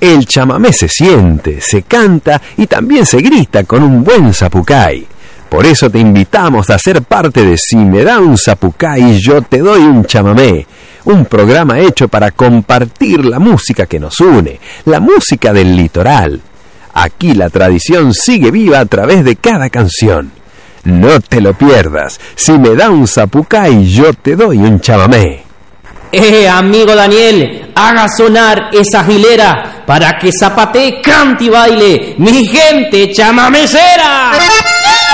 El chamamé se siente, se canta y también se grita con un buen zapucay. Por eso te invitamos a ser parte de Si me da un zapucay, yo te doy un chamamé. Un programa hecho para compartir la música que nos une, la música del litoral. Aquí la tradición sigue viva a través de cada canción. No te lo pierdas. Si me da un zapucay, yo te doy un chamamé. Amigo Daniel, haga sonar esa hilera para que zapatee, cante y baile mi gente chamamecera.